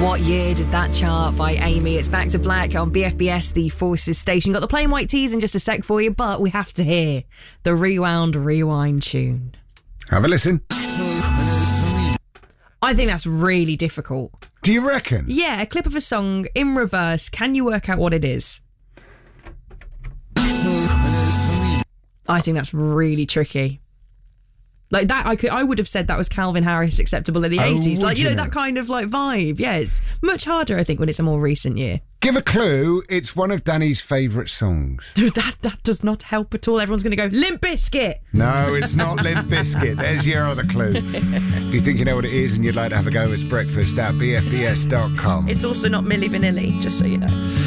What year did that chart by Amy? It's Back to Black on BFBS, the Forces station. Got the plain white tees in just a sec for you, but we have to hear the rewind tune. Have a listen. I think that's really difficult. Do you reckon? Yeah, a clip of a song in reverse. Can you work out what it is? I think that's really tricky. Like that, I would have said that was Calvin Harris acceptable in the 80s. Like, you know, that kind of like vibe. Yeah, it's much harder, I think, when it's a more recent year. Give a clue. It's one of Danny's favourite songs. Dude, that does not help at all. Everyone's going to go, Limp Bizkit. No, it's not Limp Bizkit. There's your other clue. If you think you know what it is and you'd like to have a go, it's breakfast at bfbs.com. It's also not Milli Vanilli, just so you know.